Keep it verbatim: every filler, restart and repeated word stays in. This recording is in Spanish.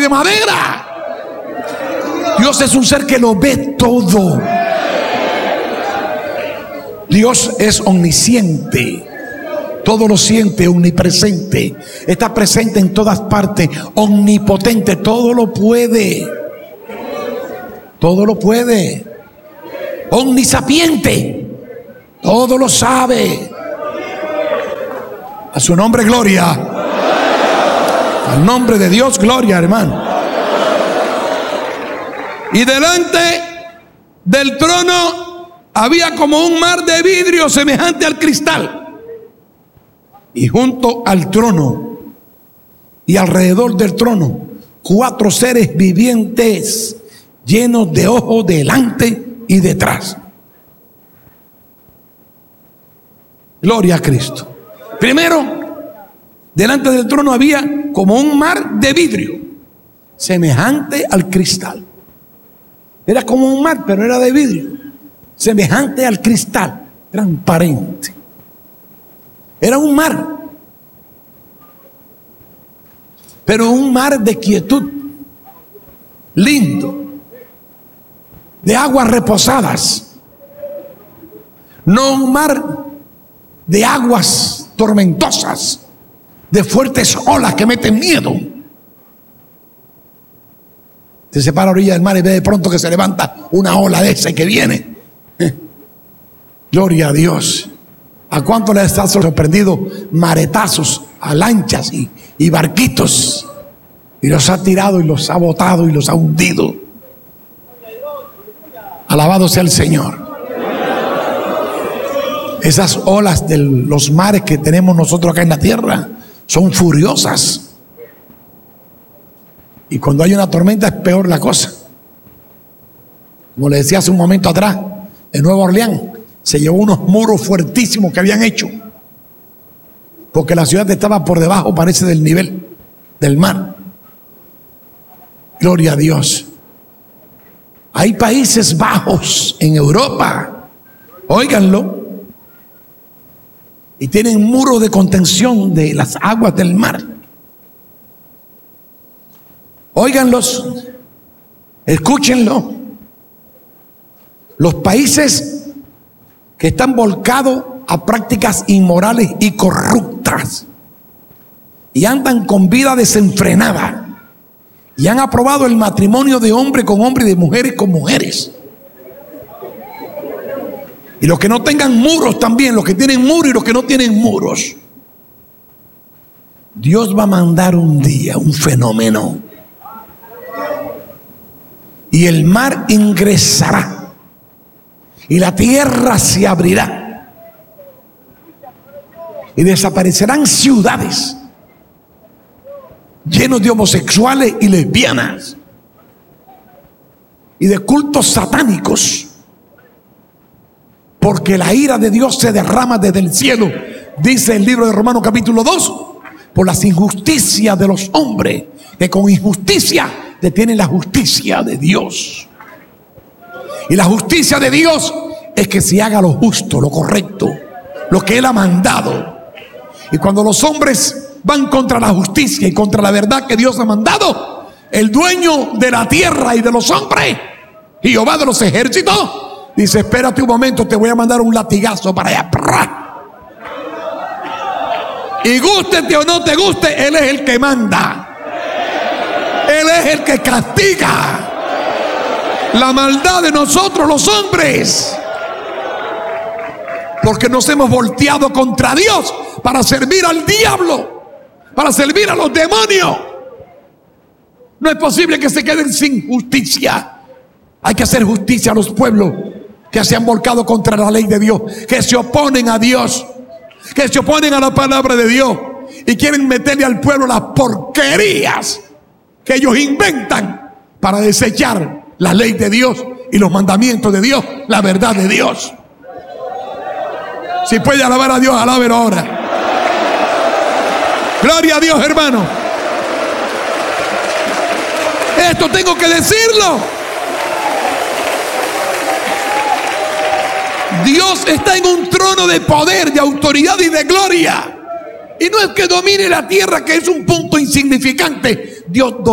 de madera. Dios es un ser que lo ve todo. Dios es omnisciente, todo lo siente, omnipresente, está presente en todas partes, omnipotente, todo lo puede, todo lo puede, omnisapiente, todo lo sabe. A su nombre gloria, al nombre de Dios gloria, hermano. Y delante del trono había como un mar de vidrio semejante al cristal. Y junto al trono y alrededor del trono, cuatro seres vivientes llenos de ojos delante y detrás. Gloria a Cristo. Primero, delante del trono había como un mar de vidrio semejante al cristal. Era como un mar, pero era de vidrio, semejante al cristal, transparente. Era un mar, pero un mar de quietud, lindo, de aguas reposadas, no un mar de aguas tormentosas, de fuertes olas que meten miedo. Se separa a orilla del mar y ve de pronto que se levanta una ola de esa que viene. Eh. Gloria a Dios. ¿A cuánto les está sorprendido maretazos a lanchas y, y barquitos? Y los ha tirado y los ha botado y los ha hundido. Alabado sea el Señor. Esas olas de los mares que tenemos nosotros acá en la tierra son furiosas. Y cuando hay una tormenta es peor la cosa. Como le decía hace un momento atrás, en Nueva Orleans se llevó unos muros fuertísimos que habían hecho, porque la ciudad estaba por debajo, parece, del nivel del mar. Gloria a Dios. Hay Países Bajos en Europa, óiganlo, y tienen muros de contención de las aguas del mar. Óiganlos, escúchenlo. Los países que están volcados a prácticas inmorales y corruptas y andan con vida desenfrenada y han aprobado el matrimonio de hombre con hombre y de mujeres con mujeres. Y los que no tengan muros también, los que tienen muros y los que no tienen muros. Dios va a mandar un día un fenómeno. Y el mar ingresará y la tierra se abrirá y desaparecerán ciudades llenos de homosexuales y lesbianas y de cultos satánicos, porque la ira de Dios se derrama desde el cielo, dice el libro de Romanos capítulo dos, por las injusticias de los hombres que con injusticia detienen la justicia de Dios. Y la justicia de Dios es que se haga lo justo, lo correcto, lo que Él ha mandado. Y cuando los hombres van contra la justicia y contra la verdad que Dios ha mandado, el dueño de la tierra y de los hombres, Jehová de los ejércitos, dice: espérate un momento, te voy a mandar un latigazo para allá. Y gústete o no te guste, Él es el que manda. Él es el que castiga la maldad de nosotros los hombres, porque nos hemos volteado contra Dios para servir al diablo, para servir a los demonios. No es posible que se queden sin justicia. Hay que hacer justicia a los pueblos que se han volcado contra la ley de Dios, que se oponen a Dios, que se oponen a la palabra de Dios y quieren meterle al pueblo las porquerías que ellos inventan para desechar la ley de Dios y los mandamientos de Dios, la verdad de Dios. Si puede alabar a Dios, alábelo ahora. Gloria a Dios, hermano. Esto tengo que decirlo. Dios está en un trono de poder, de autoridad y de gloria. Y no es que domine la tierra, que es un punto insignificante. Dios